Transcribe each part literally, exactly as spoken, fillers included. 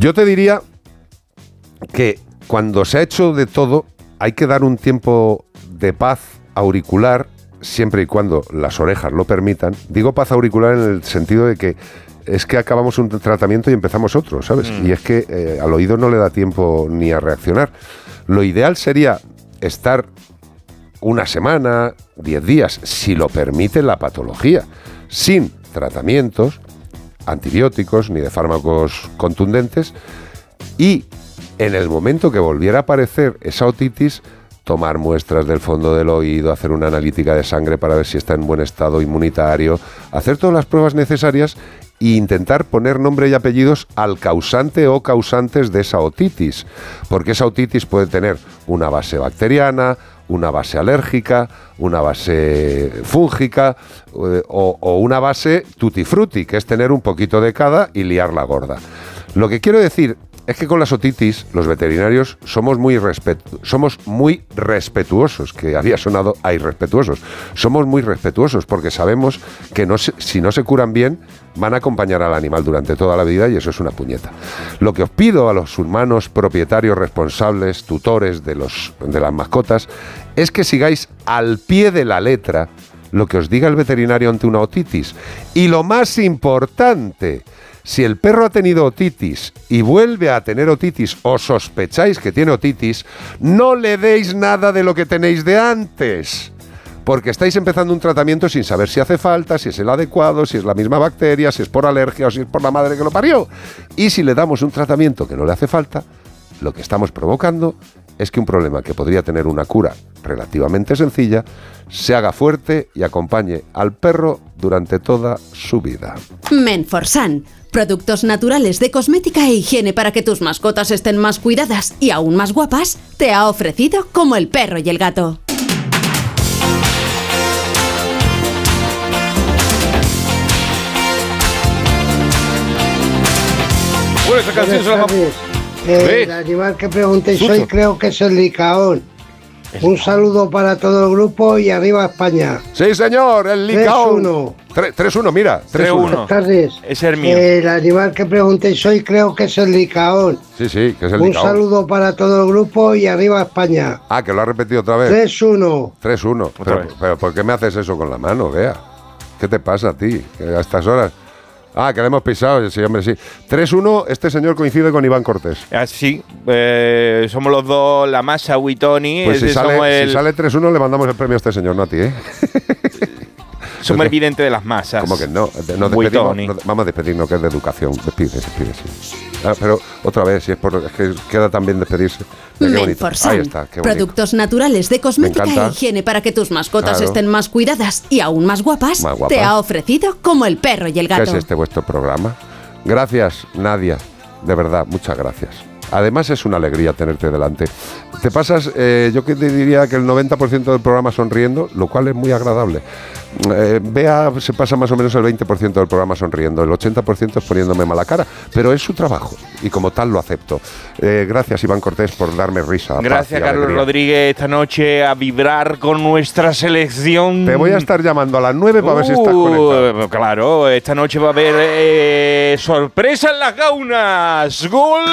Yo te diría que cuando se ha hecho de todo, hay que dar un tiempo de paz auricular, siempre y cuando las orejas lo permitan. Digo paz auricular en el sentido de que es que acabamos un tratamiento y empezamos otro, ¿sabes? Mm. Y es que eh, al oído no le da tiempo ni a reaccionar. Lo ideal sería estar una semana, diez días, si lo permite la patología, sin tratamientos, antibióticos ni de fármacos contundentes, y en el momento que volviera a aparecer esa otitis, tomar muestras del fondo del oído, hacer una analítica de sangre para ver si está en buen estado inmunitario, hacer todas las pruebas necesarias e intentar poner nombre y apellidos al causante o causantes de esa otitis, porque esa otitis puede tener una base bacteriana, una base alérgica, una base fúngica eh, o, o una base tutti frutti, que es tener un poquito de cada y liarla gorda. Lo que quiero decir es que con las otitis los veterinarios somos muy, respetu- somos muy respetuosos, que había sonado a irrespetuosos. Somos muy respetuosos porque sabemos que no se, si no se curan bien van a acompañar al animal durante toda la vida y eso es una puñeta. Lo que os pido a los humanos propietarios, responsables, tutores de, los, de las mascotas es que sigáis al pie de la letra lo que os diga el veterinario ante una otitis. Y lo más importante, si el perro ha tenido otitis y vuelve a tener otitis o sospecháis que tiene otitis, no le deis nada de lo que tenéis de antes, porque estáis empezando un tratamiento sin saber si hace falta, si es el adecuado, si es la misma bacteria, si es por alergia o si es por la madre que lo parió. Y si le damos un tratamiento que no le hace falta, lo que estamos provocando es que un problema que podría tener una cura relativamente sencilla se haga fuerte y acompañe al perro durante toda su vida. Menforsan, productos naturales de cosmética e higiene para que tus mascotas estén más cuidadas y aún más guapas, te ha ofrecido Como el perro y el gato. Bueno, esa canción se la vamos... Eh, el animal que preguntéis hoy creo que es el licaón. Un saludo para todo el grupo y arriba España. Sí, señor, el licaón. tres uno, mira. tres uno. Buenas tardes. Es el mío. Eh, el animal que preguntéis hoy creo que es el licaón. Sí, sí, que es el Un licaón. Un saludo para todo el grupo y arriba España. Ah, que lo ha repetido otra vez. tres uno. tres uno. Pero, pero ¿por qué me haces eso con la mano, Bea? ¿Qué te pasa a ti? Que a estas horas... Ah, que le hemos pisado, sí, hombre, sí. tres uno, este señor coincide con Iván Cortés. Ah, sí, eh, somos los dos, la masa, Tony. Pues si sale, el... si sale tres uno le mandamos el premio a este señor, no a ti, ¿eh? Somos el vidente de las masas. ¿Cómo que no? Nos despedimos, nos, vamos a despedirnos, que es de educación. Despide, despide, sí. Ah, pero otra vez, si es por... Es que queda tan bien despedirse. Menforsan, Ahí está, qué productos naturales de cosmética e higiene para que tus mascotas claro. estén más cuidadas y aún más guapas, más guapas, te ha ofrecido Como el perro y el gato. ¿Qué es este vuestro programa? Gracias, Nadia. De verdad, muchas gracias. Además es una alegría tenerte delante. Te pasas, eh, yo que te diría que el noventa por ciento del programa sonriendo, lo cual es muy agradable. Eh, Bea se pasa más o menos el veinte por ciento del programa sonriendo, el ochenta por ciento es poniéndome mala cara, pero es su trabajo y como tal lo acepto. Eh, gracias, Iván Cortés, por darme risa. Gracias, Carlos alegría. Rodríguez, esta noche a vibrar con nuestra selección. Te voy a estar llamando a las nueve para uh, ver si estás conectado. Claro, esta noche va a haber eh, sorpresa en las gaunas. ¡Gol!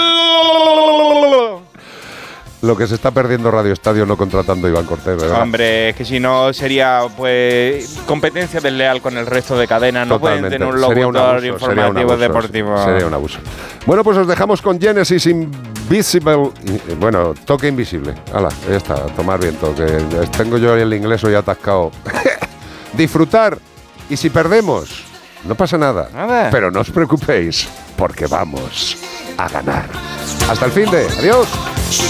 Lo que se está perdiendo Radio Estadio no contratando a Iván Cortés, ¿verdad? Hombre, es que si no sería pues competencia desleal con el resto de cadenas. No pueden tener un locutor informativo deportivo. Sería un abuso. Bueno, pues os dejamos con Genesis Invisible. Bueno, toque invisible. Hala, ya está, a tomar viento, que tengo yo el inglés hoy atascado. Disfrutar. Y si perdemos, no pasa nada. nada. Pero no os preocupéis, porque vamos a ganar. Hasta el fin de. Adiós.